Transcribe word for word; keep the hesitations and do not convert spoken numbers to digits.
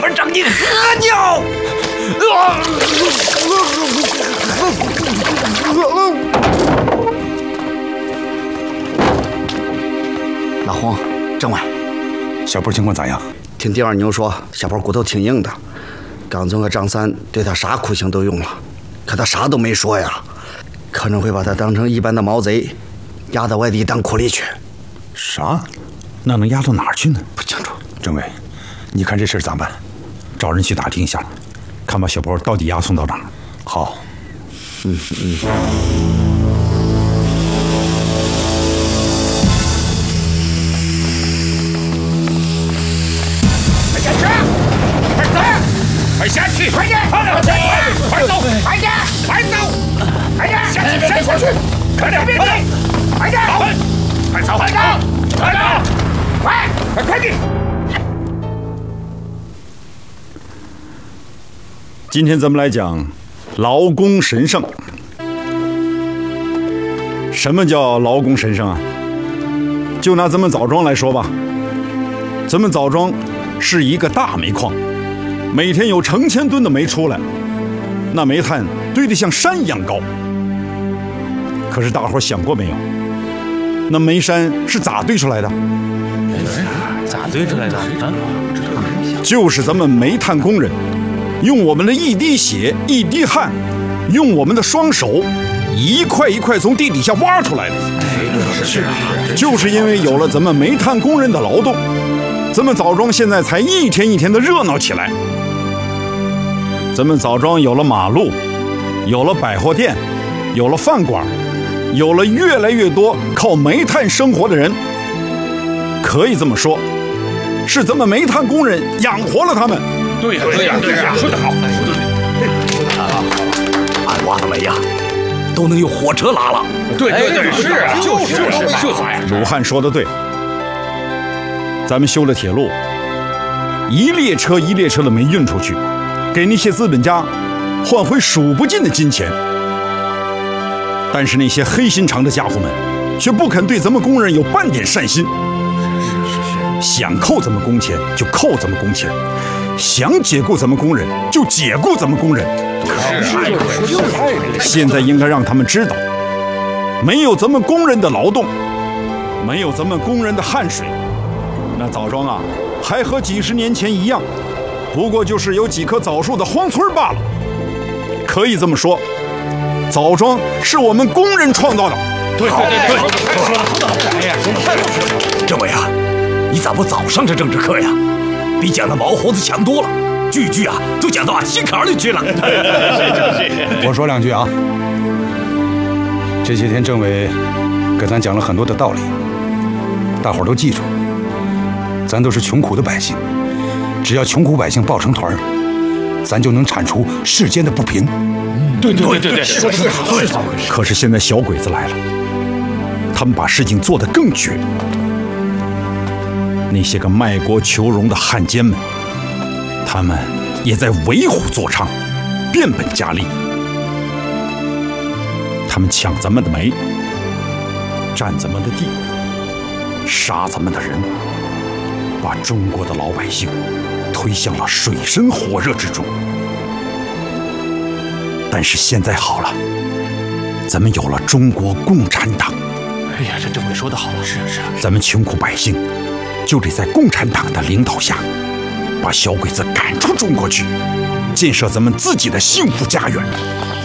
不让你喝尿！ 老洪，政委， 小波情况咋样？ 听第二牛说，小波骨头挺硬的。刚总和张三对他啥酷刑都用了，可他啥都没说呀，可能会把他当成一般的毛贼，押到外地当苦力去。 啥？那能押到哪儿去呢？ 不清楚。 政委，你看这事儿咋办？找人去打听一下，看把小波到底押送到哪儿。好。嗯嗯。 快下去！快点！快点！快走！快点！快走！快点！下去！下去！快点！别动！快点！快走！快走！快走！快！快快点！ 今天咱们来讲劳工神圣。什么叫劳工神圣啊？就拿咱们枣庄来说吧，咱们枣庄是一个大煤矿。每天有成千吨的煤出来，那煤炭堆得像山一样高。可是大伙想过没有，那煤山是咋堆出来的？ 咋堆出来的？啊， 就是咱们煤炭工人用我们的一滴血一滴汗，用我们的双手一块一块从地底下挖出来的。是啊，就是因为有了咱们煤炭工人的劳动，咱们枣庄现在才一天一天的热闹起来。咱们枣庄有了马路，有了百货店，有了饭馆，有了越来越多靠煤炭生活的人。可以这么说，是咱们煤炭工人养活了他们。 对呀，对呀，对呀，说得好，说得对。俺挖的煤呀，都能用火车拉了。 对对对，是啊，就是就是就是呀。 鲁汉说的对，咱们修了铁路，一列车一列车的煤运出去，给那些资本家换回数不尽的金钱。但是那些黑心肠的家伙们却不肯对咱们工人有半点善心，想扣咱们工钱就扣咱们工钱，想解雇咱们工人就解雇咱们工人。现在应该让他们知道，没有咱们工人的劳动，没有咱们工人的汗水，那枣庄啊还和几十年前一样，不过就是有几棵枣树的荒村罢了。可以这么说，枣庄是我们工人创造的。 对对对对，说的说的好，哎呀，说的太好了。 政委啊，你咋不早上这政治课呀？比讲的毛猴子强多了，句句啊都讲到俺心坎里去了。 我说两句啊，这些天政委给咱讲了很多的道理，大伙儿都记住，咱都是穷苦的百姓，只要穷苦百姓抱成团，咱就能铲除世间的不平。 对对对对对，说是好，是好。 可是现在小鬼子来了，他们把事情做得更绝。那些个卖国求荣的汉奸们，他们也在为虎作伥，变本加厉。他们抢咱们的煤，占咱们的地，杀咱们的人，把中国的老百姓推向了水深火热之中。但是现在好了，咱们有了中国共产党。 哎呀，这政委说得好，是是。 咱们穷苦百姓就得在共产党的领导下，把小鬼子赶出中国去，建设咱们自己的幸福家园。